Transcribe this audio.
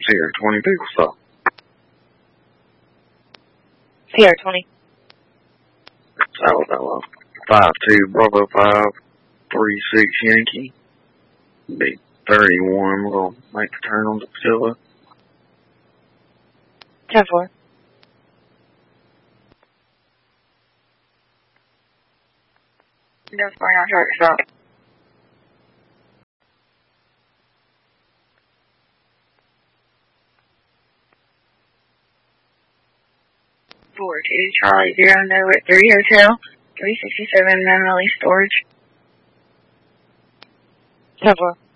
Sierra 20 people stop. Sierra 20. Alabama. 52 Bravo 536 Yankee. Be 31. We're going to make the turn on the Priscilla. 10-4. Just going on short stop. Four two Charlie 0 Nova at 3 Hotel 367 Menlo Storage. 10-4.